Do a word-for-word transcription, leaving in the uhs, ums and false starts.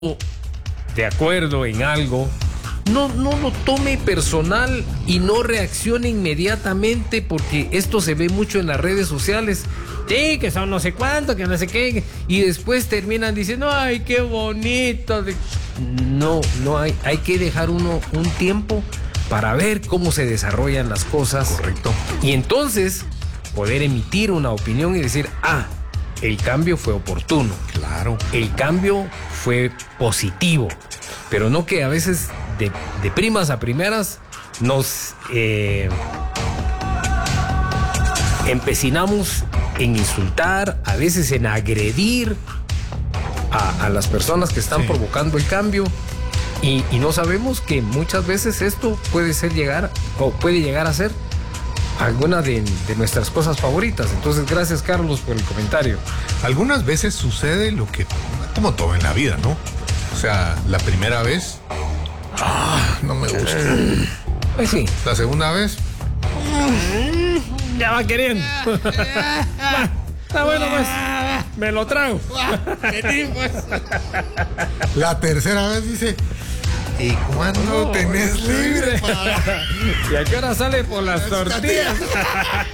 de acuerdo en algo, no, no lo tome personal y no reaccione inmediatamente, porque esto se ve mucho en las redes sociales. Sí, que son no sé cuánto, que no sé qué, y después terminan diciendo, ay, qué bonito. No, no hay, hay que dejar uno un tiempo para ver cómo se desarrollan las cosas. Correcto. Y entonces poder emitir una opinión y decir, ah, el cambio fue oportuno. Claro. El cambio fue positivo. Pero no que a veces de, de primas a primeras nos eh, empecinamos en insultar, a veces en agredir a, a las personas que están sí. provocando el cambio. Y, y no sabemos que muchas veces esto puede ser llegar o puede llegar a ser alguna de, de nuestras cosas favoritas. Entonces, gracias, Carlos, por el comentario. Algunas veces sucede lo que, como todo en la vida, ¿no? O sea, la primera vez, ah, no me gusta. Pues sí. La segunda vez, ya va queriendo. Va, está bueno, pues. Me lo trago. La tercera vez dice, ¿y cuándo no, tenés libre para...? ¿Y a qué hora sale por las tortillas?